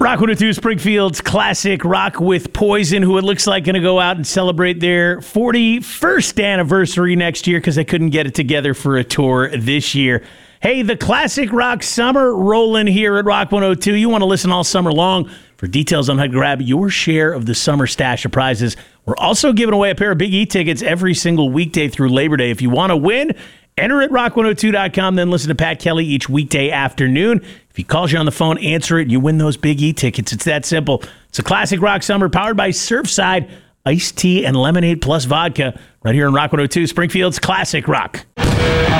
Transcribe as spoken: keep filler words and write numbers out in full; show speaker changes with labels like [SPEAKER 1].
[SPEAKER 1] Rock one oh two, Springfield's classic Rock with Poison, who it looks like going to go out and celebrate their forty-first anniversary next year because they couldn't get it together for a tour this year. Hey, the classic rock summer rolling here at Rock one oh two. You want to listen all summer long. For details on how to grab your share of the summer stash of prizes, we're also giving away a pair of Big E tickets every single weekday through Labor Day. If you want to win, enter at rock one oh two dot com, then listen to Pat Kelly each weekday afternoon. If he calls you on the phone, answer it, and you win those Big E tickets. It's that simple. It's a classic rock summer powered by Surfside, iced tea, and lemonade plus vodka right here on Rock one oh two, Springfield's classic rock.